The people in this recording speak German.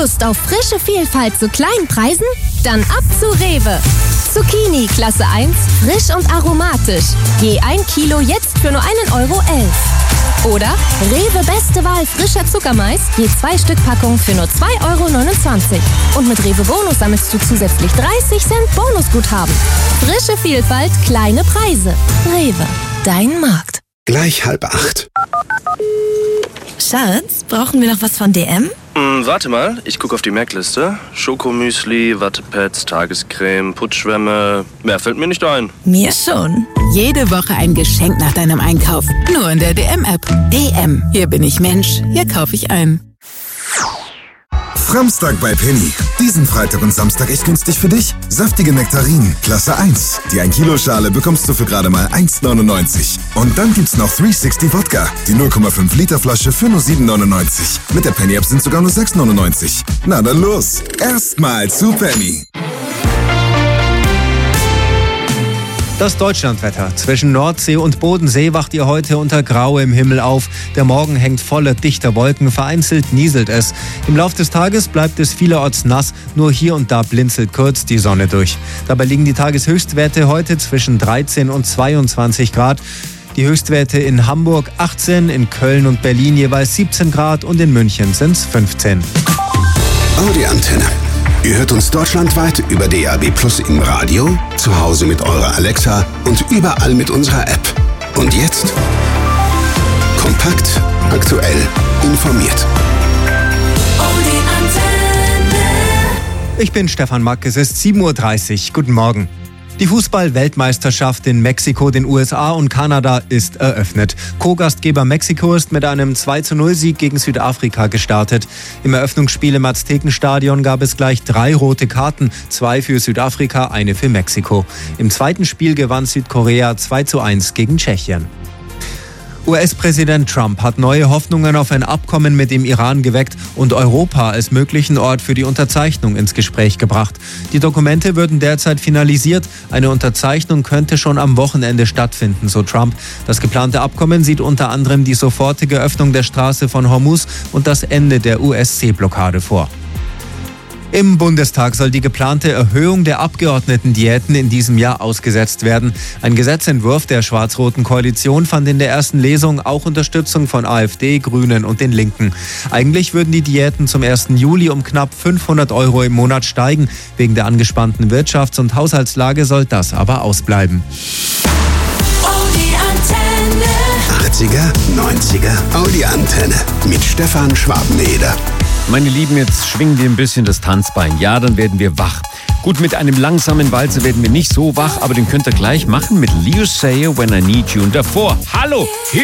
Lust auf frische Vielfalt zu kleinen Preisen? Dann ab zu Rewe. Zucchini Klasse 1, frisch und aromatisch. Je 1 Kilo jetzt für nur 1,11 €. Oder Rewe Beste Wahl frischer Zuckermais, je 2 Stück Packung für nur 2,29 €. Und mit Rewe Bonus sammelst du zusätzlich 30 Cent Bonusguthaben. Frische Vielfalt, kleine Preise. Rewe, dein Markt. Gleich 7:30. Schatz, brauchen wir noch was von DM? Warte mal, ich gucke auf die Merkliste. Schokomüsli, Wattepads, Tagescreme, Putzschwämme. Mehr fällt mir nicht ein. Mir schon. Jede Woche ein Geschenk nach deinem Einkauf. Nur in der DM-App. DM. Hier bin ich Mensch. Hier kaufe ich ein. Framstag bei Penny. Diesen Freitag und Samstag echt günstig für dich. Saftige Nektarinen, Klasse 1. Die 1 Kilo Schale bekommst du für gerade mal 1,99 €. Und dann gibt's noch 360 Wodka. Die 0,5 Liter Flasche für nur 7,99 €. Mit der Penny-App sind sogar nur 6,99 €. Na dann los. Erstmal zu Penny. Das Deutschlandwetter. Zwischen Nordsee und Bodensee wacht ihr heute unter grauem Himmel auf. Der Morgen hängt voller dichter Wolken, vereinzelt nieselt es. Im Laufe des Tages bleibt es vielerorts nass, nur hier und da blinzelt kurz die Sonne durch. Dabei liegen die Tageshöchstwerte heute zwischen 13 und 22 Grad. Die Höchstwerte in Hamburg 18, in Köln und Berlin jeweils 17 Grad und in München sind es 15. Audi Antenne. Ihr hört uns deutschlandweit über DAB+ im Radio, zu Hause mit eurer Alexa und überall mit unserer App. Und jetzt kompakt, aktuell, informiert. Audi Antenne. Ich bin Stefan Mack, es ist 7:30 Uhr. Guten Morgen. Die Fußball-Weltmeisterschaft in Mexiko, den USA und Kanada ist eröffnet. Co-Gastgeber Mexiko ist mit einem 2:0-Sieg gegen Südafrika gestartet. Im Eröffnungsspiel im Aztekenstadion gab es gleich 3 rote Karten, 2 für Südafrika, eine für Mexiko. Im zweiten Spiel gewann Südkorea 2:1 gegen Tschechien. US-Präsident Trump hat neue Hoffnungen auf ein Abkommen mit dem Iran geweckt und Europa als möglichen Ort für die Unterzeichnung ins Gespräch gebracht. Die Dokumente würden derzeit finalisiert. Eine Unterzeichnung könnte schon am Wochenende stattfinden, so Trump. Das geplante Abkommen sieht unter anderem die sofortige Öffnung der Straße von Hormuz und das Ende der US-Seeblockade vor. Im Bundestag soll die geplante Erhöhung der Abgeordnetendiäten in diesem Jahr ausgesetzt werden. Ein Gesetzentwurf der schwarz-roten Koalition fand in der ersten Lesung auch Unterstützung von AfD, Grünen und den Linken. Eigentlich würden die Diäten zum 1. Juli um knapp 500 € im Monat steigen. Wegen der angespannten Wirtschafts- und Haushaltslage soll das aber ausbleiben. Audi Antenne. 80er, 90er, Audi Antenne mit Stefan Schwabeneder. Meine Lieben, jetzt schwingen wir ein bisschen das Tanzbein. Ja, dann werden wir wach. Gut, mit einem langsamen Walzer werden wir nicht so wach, aber den könnt ihr gleich machen mit Leo Sayer, When I Need You. Und davor, hallo, hier